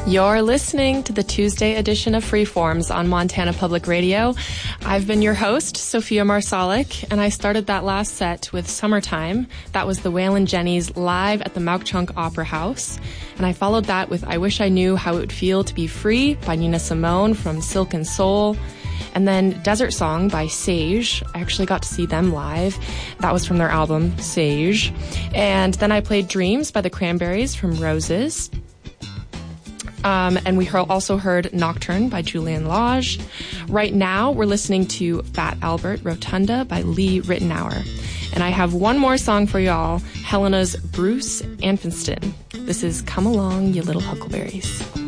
You're listening to the Tuesday edition of Freeforms on Montana Public Radio. I've been your host, Sophia Marsalic, and I started that last set with Summertime. That was the Waylon Jennings live at the Mauch-Chunk Opera House. And I followed that with I Wish I Knew How It Would Feel to Be Free by Nina Simone from Silk and Soul. And then Desert Song by Sage. I actually got to see them live. That was from their album, Sage. And then I played Dreams by the Cranberries from Roses. And we also heard Nocturne by Julian Lage. Right now, we're listening to Fat Albert Rotunda by Lee Ritenour. And I have one more song for y'all, Helena's Bruce Anfinston. This is Come Along, You Little Huckleberries.